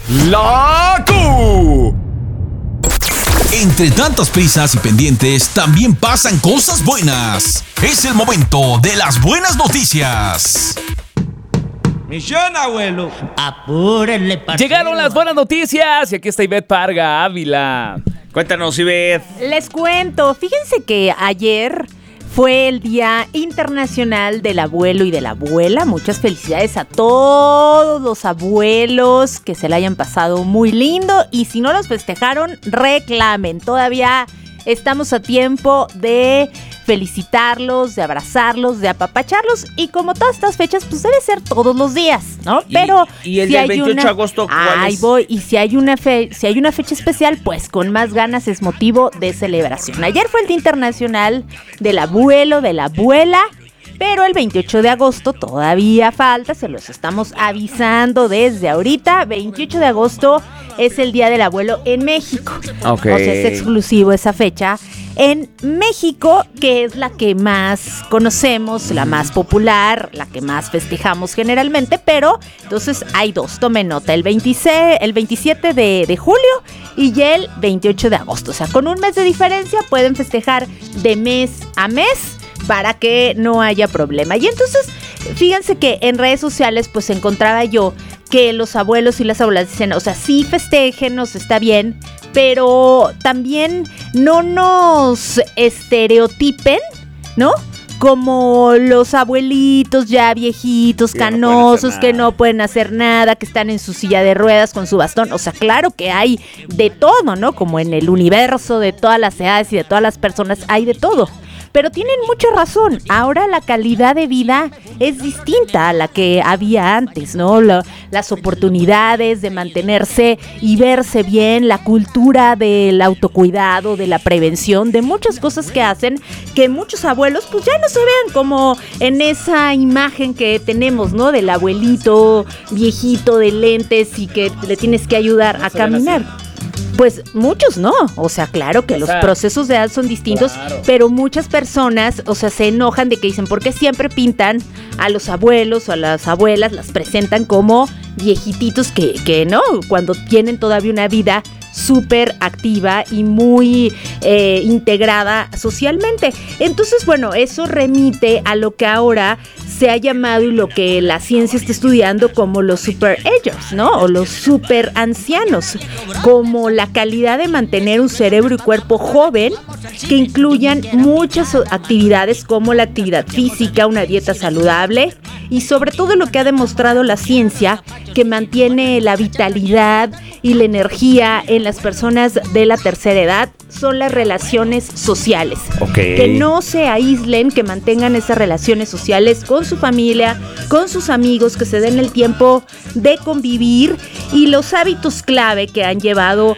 La Q. Entre tantas prisas y pendientes, también pasan cosas buenas. Es el momento de las buenas noticias. Misión, abuelo. Apúrenle, parcero. Llegaron las buenas noticias y aquí está Ivette Parga Ávila. Cuéntanos, Ivette. Les cuento, fíjense que ayer fue el Día Internacional del Abuelo y de la Abuela. Muchas felicidades a todos los abuelos, que se la hayan pasado muy lindo. Y si no los festejaron, reclamen. Todavía estamos a tiempo de felicitarlos, de abrazarlos, de apapacharlos. Y como todas estas fechas, pues debe ser todos los días, ¿no? Pero ¿Y el del 28 de agosto cuál ahí es? voy. Y si hay una fecha especial, pues con más ganas es motivo de celebración. Ayer fue el Día Internacional del Abuelo, de la Abuela. Pero el 28 de agosto todavía falta, se los estamos avisando desde ahorita. 28 de agosto es el Día del Abuelo en México. Ok. O sea, es exclusivo esa fecha en México, que es la que más conocemos, la más popular, la que más festejamos generalmente. Pero entonces hay dos, tomen nota, el 27 de julio y el 28 de agosto. O sea, con un mes de diferencia pueden festejar de mes a mes, para que no haya problema. Y entonces, fíjense que en redes sociales pues encontraba yo que los abuelos y las abuelas dicen, o sea, sí festéjenos, está bien, pero también no nos estereotipen, ¿no? Como los abuelitos ya viejitos, canosos, que no pueden hacer nada, que están en su silla de ruedas con su bastón. O sea, claro que hay de todo, ¿no? Como en el universo de todas las edades y de todas las personas, hay de todo. Pero tienen mucha razón, ahora la calidad de vida es distinta a la que había antes, ¿no? Las oportunidades de mantenerse y verse bien, la cultura del autocuidado, de la prevención, de muchas cosas que hacen que muchos abuelos pues ya no se vean como en esa imagen que tenemos, ¿no? Del abuelito viejito de lentes y que le tienes que ayudar a caminar. Pues muchos no, o sea, claro que los procesos de edad son distintos, pero muchas personas, o sea, se enojan de que dicen, ¿por qué siempre pintan a los abuelos o a las abuelas, las presentan como viejititos que no, cuando tienen todavía una vida súper activa y muy integrada socialmente? Entonces, bueno, eso remite a lo que ahora se ha llamado y lo que la ciencia está estudiando como los super agers, ¿no? O los super ancianos, como la calidad de mantener un cerebro y cuerpo joven que incluyan muchas actividades como la actividad física, una dieta saludable y sobre todo lo que ha demostrado la ciencia, que mantiene la vitalidad y la energía en las personas de la tercera edad, son las relaciones sociales. Okay. Que no se aíslen, que mantengan esas relaciones sociales con su familia, con sus amigos, que se den el tiempo de convivir, y los hábitos clave que han llevado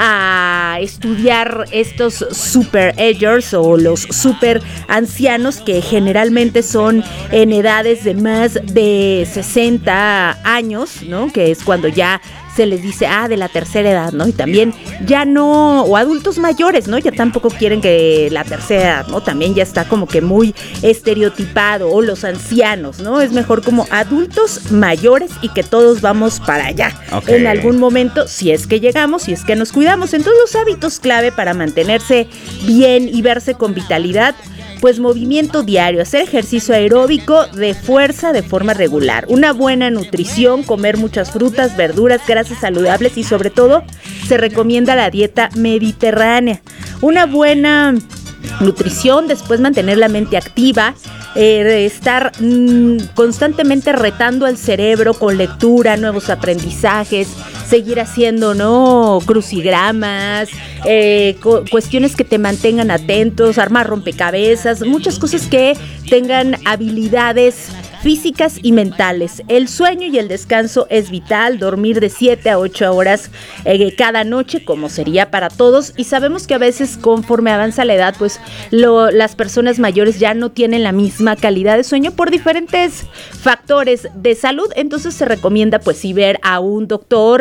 a estudiar estos super agers o los super ancianos, que generalmente son en edades de más de 60 años, ¿no? Que es cuando ya se les dice, de la tercera edad, ¿no? Y también ya no, o adultos mayores, ¿no? Ya tampoco quieren que la tercera edad, ¿no? También ya está como que muy estereotipado, o los ancianos, ¿no? Es mejor como adultos mayores y que todos vamos para allá. Okay. En algún momento, si es que llegamos, si es que nos cuidamos. Entonces, los hábitos clave para mantenerse bien y verse con vitalidad, pues movimiento diario, hacer ejercicio aeróbico de fuerza de forma regular, una buena nutrición, comer muchas frutas, verduras, grasas saludables y sobre todo se recomienda la dieta mediterránea. Una buena nutrición, después mantener la mente activa, estar constantemente retando al cerebro con lectura, nuevos aprendizajes, seguir haciendo, ¿no?, crucigramas, cuestiones que te mantengan atentos, armar rompecabezas, muchas cosas que tengan habilidades físicas y mentales. El sueño y el descanso es vital, dormir de 7 a 8 horas cada noche, como sería para todos, y sabemos que a veces conforme avanza la edad, pues las personas mayores ya no tienen la misma calidad de sueño por diferentes factores de salud. Entonces se recomienda pues sí ver a un doctor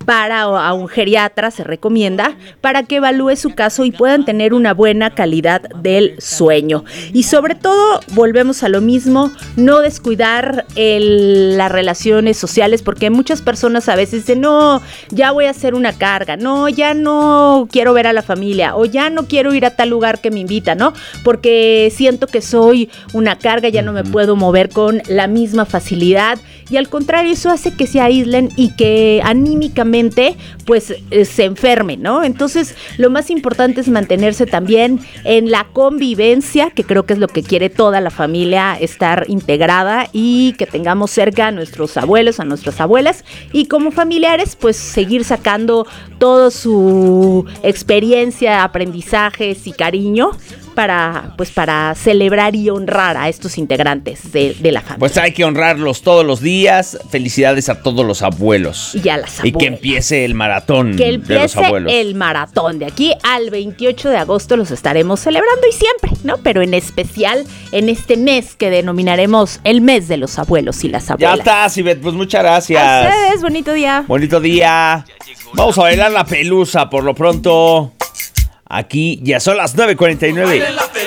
a un geriatra, se recomienda, para que evalúe su caso y puedan tener una buena calidad del sueño. Y sobre todo, volvemos a lo mismo, no descuidar las relaciones sociales, porque muchas personas a veces dicen, no, ya voy a hacer una carga, no, ya no quiero ver a la familia, o ya no quiero ir a tal lugar que me invita, ¿no? Porque siento que soy una carga, ya no me puedo mover con la misma facilidad, y al contrario, eso hace que se aíslen y que anímicamente pues se enfermen, ¿no? Entonces, lo más importante es mantenerse también en la convivencia, que creo que es lo que quiere toda la familia, estar integrada y que tengamos cerca a nuestros abuelos, a nuestras abuelas, y como familiares pues seguir sacando toda su experiencia, aprendizajes y cariño para celebrar y honrar a estos integrantes de la familia. Pues hay que honrarlos todos los días. Felicidades a todos los abuelos. Y a las abuelas. Y que empiece el maratón de los abuelos. Que empiece el maratón. De aquí al 28 de agosto los estaremos celebrando y siempre, ¿no? Pero en especial en este mes que denominaremos el mes de los abuelos y las abuelas. Ya está, Sibeth. Pues muchas gracias. A ustedes, bonito día. Bonito día. Vamos a bailar la pelusa por lo pronto. Aquí ya son las 9:49.